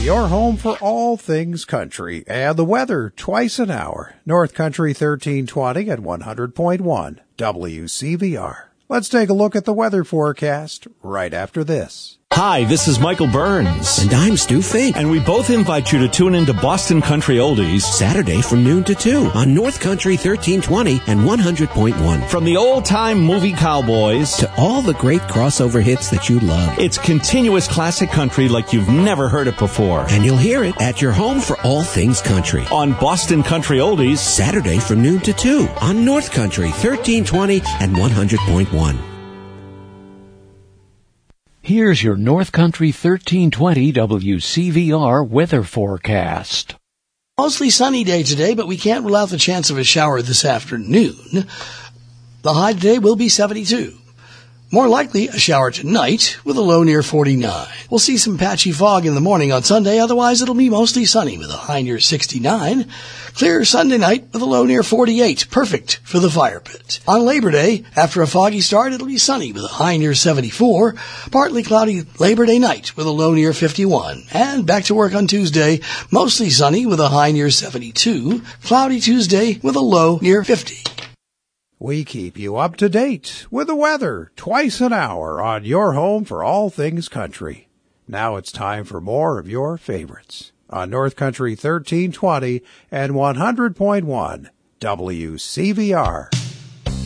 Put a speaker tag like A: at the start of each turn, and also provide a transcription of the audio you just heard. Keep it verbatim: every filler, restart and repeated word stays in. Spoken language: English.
A: your home for all things country, and the weather twice an hour. North Country thirteen twenty at one hundred point one W C V R. Let's take a look at the weather forecast right after this.
B: Hi, this is Michael Burns.
C: And I'm Stu Fink.
B: And we both invite you to tune into Boston Country Oldies
C: Saturday from noon to two on North Country thirteen twenty and one hundred point one.
B: From the old-time movie cowboys
C: to all the great crossover hits that you love.
B: It's continuous classic country like you've never heard it before.
C: And you'll hear it at your home for all things country.
B: On Boston Country Oldies
C: Saturday from noon to two on North Country thirteen twenty and one hundred point one.
D: Here's your North Country thirteen twenty W C V R weather forecast.
E: Mostly sunny day today, but we can't rule out the chance of a shower this afternoon. The high today will be seventy-two. More likely a shower tonight with a low near forty-nine. We'll see some patchy fog in the morning on Sunday, otherwise it'll be mostly sunny with a high near sixty-nine. Clear Sunday night with a low near forty-eight, perfect for the fire pit. On Labor Day, after a foggy start, it'll be sunny with a high near seventy-four. Partly cloudy Labor Day night with a low near fifty-one. And back to work on Tuesday, mostly sunny with a high near seventy-two. Cloudy Tuesday with a low near fifty.
A: We keep you up to date with the weather twice an hour on your home for all things country. Now it's time for more of your favorites on North Country thirteen twenty and one hundred point one W C V R.